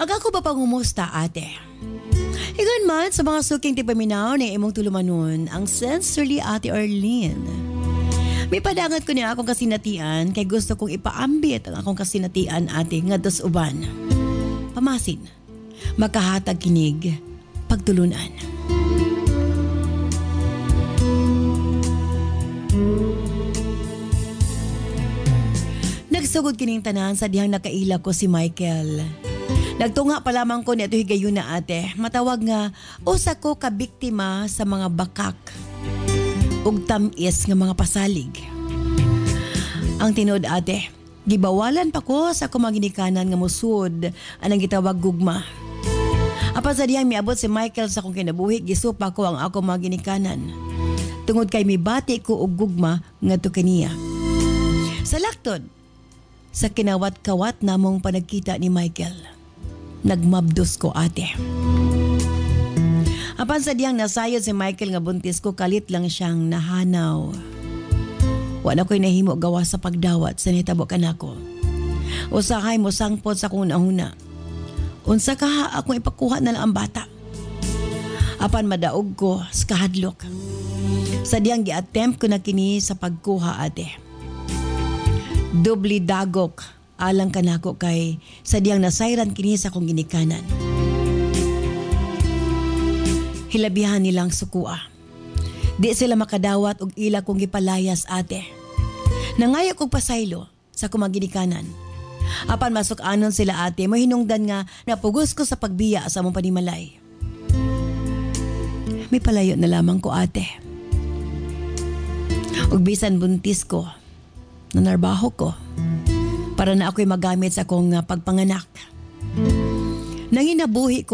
Aga ko ba pangumusta, ate? Igan man sa mga suking tipaminaw na imong tulumanon ang sensorily ate Arlene. May padangat ko niya akong kasinatian kay gusto kong ipaambit ang akong kasinatian ate nga dos uban. Pamasin, makahatag kinig, pagtulunan. Nagsugod kining tanan sa dihang nakaila ko si Michael. Nagtunga pa lamang ko ni ato higayon na ate. Matawag nga, usa ko kabiktima sa mga bakak ug tamis nga mga pasalig. Ang tinuod ate, gibawalan pa ko sa akong mga ginikanan nga musud anang gitawag gugma. Apan sa dihang miabot si Michael sa akong kinabuhi, gisupa ko ang akong mga ginikanan. Tungod kay mibati ko og gugma ngadto kaniya. Sa laktod, sa kinawat-kawat namong panagkita ni Michael, nagmabdos ko ate. Apan sa diyang nasayod si Michael nga buntis ko, kalit lang siyang nahanaw. Wala ko'y nahimo gawa sa pagdawat sa nitabo kanako. Usahay mo sangpot sa kung una. Unsa ka akong ipakuha na lang ang bata. Apan madaog ko sa kahadlok. Sa diyang gi-attempt ko na kini sa pagkuha ate. Dobli dagok alang kanako kay sa diyang nasayran kini sa kong ginikanan. Hilabihan nilang sukua. Di sila makadawat og ila kong gipalayas ate. Nangaya kong pasaylo sa kumaginikanan. Apan masuk anon sila ate, mo hinungdan nga napugos ko sa pagbiya sa among panimalay. May palayo na lamang ko ate. Ug bisan buntis ko, nanarbaho ko para na ako'y magamit sa akong pagpanganak. Nanginabuhi ko